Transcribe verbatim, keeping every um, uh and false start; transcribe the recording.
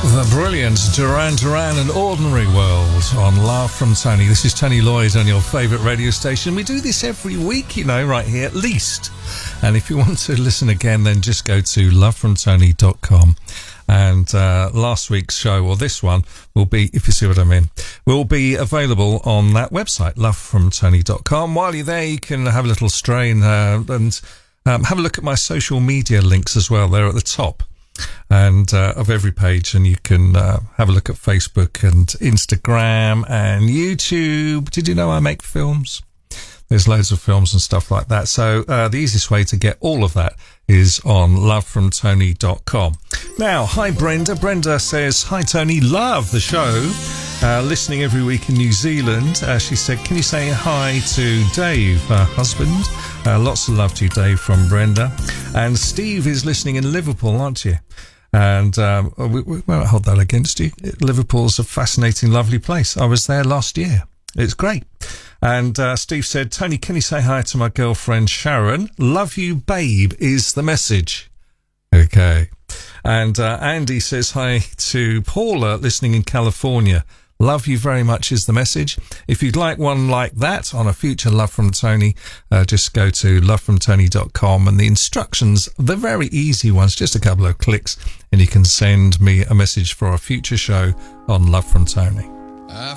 The brilliant Duran Duran and Ordinary World on Love from Tony. This is Tony Lloyd on your favourite radio station. We do this every week, you know, right here at least. And if you want to listen again, then just go to love from tony dot com. And uh, last week's show, or this one, will be, if you see what I mean, will be available on that website, love from tony dot com. While you're there, you can have a little strain uh, and um, have a look at my social media links as well. They're at the top and uh, of every page, and you can uh, have a look at Facebook and Instagram and YouTube. Did you know I make films? There's loads of films and stuff like that. So uh, the easiest way to get all of that is on love from tony dot com. Now, hi Brenda. Brenda says, hi Tony, love the show. Uh, listening every week in New Zealand. Uh, she said, can you say hi to Dave, her husband? Uh, lots of love to you, Dave, from Brenda. And Steve is listening in Liverpool, aren't you? And um, we, we won't hold that against you. Liverpool's a fascinating, lovely place. I was there last year. It's great. And uh, Steve said, Tony, can you say hi to my girlfriend Sharon? Love you, babe, is the message. Okay. And uh, Andy says hi to Paula, listening in California. Love you very much is the message. If you'd like one like that on a future Love from Tony, uh, just go to love from tony dot com, and the instructions, the very easy ones, just a couple of clicks, and you can send me a message for a future show on Love from Tony.